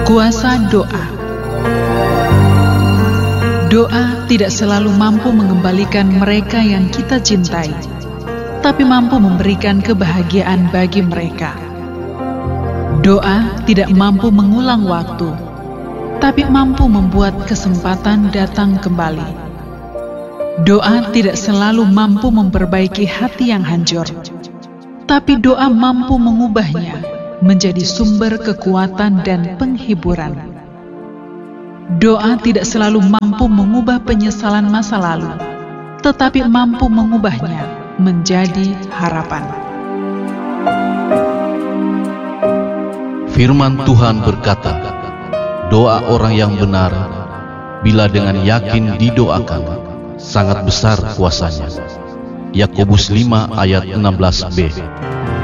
Kuasa doa. Doa tidak selalu mampu mengembalikan mereka yang kita cintai, tapi mampu memberikan kebahagiaan bagi mereka. Doa tidak mampu mengulang waktu, tapi mampu membuat kesempatan datang kembali. Doa tidak selalu mampu memperbaiki hati yang hancur, tapi doa mampu mengubahnya menjadi sumber kekuatan dan penghiburan. Doa tidak selalu mampu mengubah penyesalan masa lalu, tetapi mampu mengubahnya menjadi harapan. Firman Tuhan berkata, doa orang yang benar, bila dengan yakin didoakan, sangat besar kuasanya. Yakobus 5 ayat 16b.